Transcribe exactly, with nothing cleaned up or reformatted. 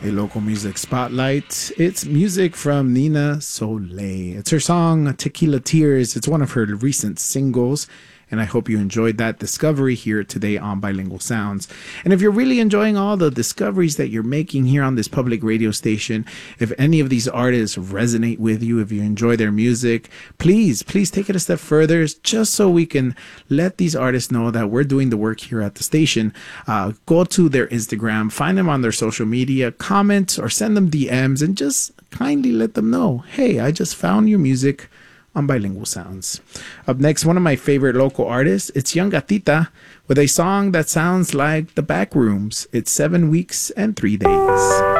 A local music spotlight. It's music from Nina Soleil. It's her song Tequila Tears. It's one of her recent singles. And I hope you enjoyed that discovery here today on Bilingual Sounds. And if you're really enjoying all the discoveries that you're making here on this public radio station, if any of these artists resonate with you, if you enjoy their music, please, please take it a step further just so we can let these artists know that we're doing the work here at the station. Uh, go to their Instagram, find them on their social media, comment or send them D Ms and just kindly let them know, hey, I just found your music on Bilingual Sounds. Up next, one of my favorite local artists, it's Young Gatita with a song that sounds like The Backrooms. It's seven weeks and three days.